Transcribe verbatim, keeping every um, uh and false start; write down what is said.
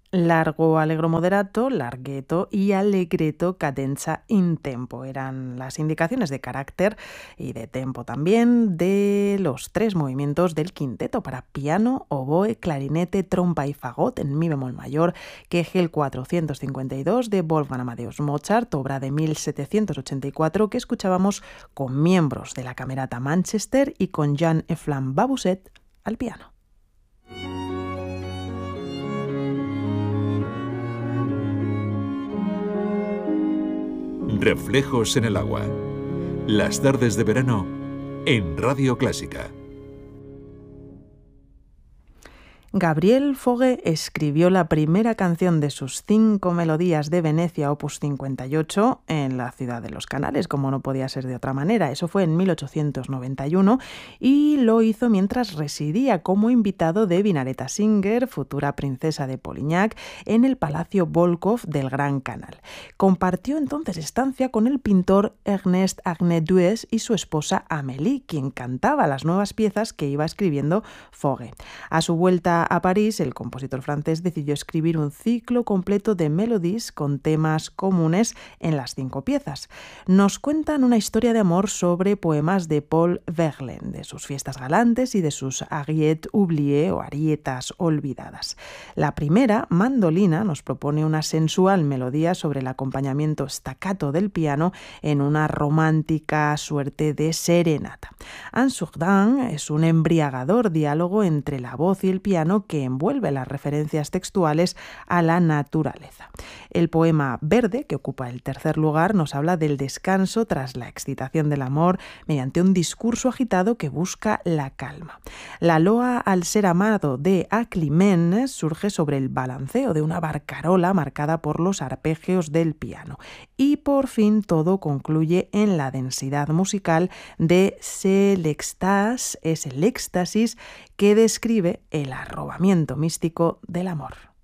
Largo, allegro moderato, larghetto y allegretto cadenza in tempo. Eran las indicaciones de carácter y de tempo también de los tres movimientos del quinteto para piano, oboe, clarinete, trompa y fagot en mi bemol mayor, que es el cuatrocientos cincuenta y dos de Wolfgang Amadeus Mozart, obra de mil setecientos ochenta y cuatro, que escuchábamos con miembros de la Camerata Manchester y con Jean Eflam Babuset al piano. Reflejos en el agua. Las tardes de verano en Radio Clásica. Gabriel Fauré escribió la primera canción de sus cinco melodías de Venecia, opus cincuenta y ocho, en la ciudad de los Canales, como no podía ser de otra manera. Eso fue en mil ochocientos noventa y uno y lo hizo mientras residía como invitado de Vinaretta Singer, futura princesa de Polignac, en el Palacio Volkov del Gran Canal. Compartió entonces estancia con el pintor Ernest Agné-Duès y su esposa Amélie, quien cantaba las nuevas piezas que iba escribiendo Fauré. A su vuelta a París, el compositor francés decidió escribir un ciclo completo de melodies con temas comunes en las cinco piezas. Nos cuentan una historia de amor sobre poemas de Paul Verlaine, de sus fiestas galantes y de sus ariettes oubliées o arietas olvidadas. La primera, Mandolina, nos propone una sensual melodía sobre el acompañamiento staccato del piano en una romántica suerte de serenata. Ansourdin es un embriagador diálogo entre la voz y el piano que envuelve las referencias textuales a la naturaleza. El poema Verde, que ocupa el tercer lugar, nos habla del descanso tras la excitación del amor mediante un discurso agitado que busca la calma. La loa al ser amado de Aclimène surge sobre el balanceo de una barcarola marcada por los arpegios del piano. Y por fin todo concluye en la densidad musical de C'est l'extase, es el éxtasis que describe el arrobamiento místico del amor.